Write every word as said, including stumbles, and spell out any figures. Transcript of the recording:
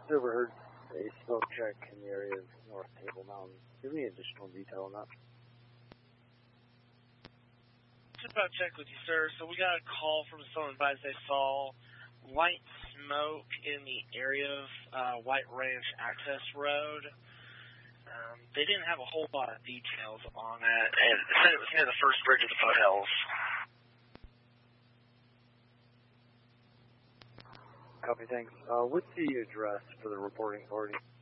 overheard a smoke check in the area of North Table Mountain. Give me additional detail on that. Just about to check with you, sir. So we got a call from someone advised they saw white smoke in the area of uh, White Ranch Access Road. Um, they didn't have a whole lot of details on it, and it said it was near the first bridge of the foothills. Copy, thanks. Uh, what's the address for the reporting authority?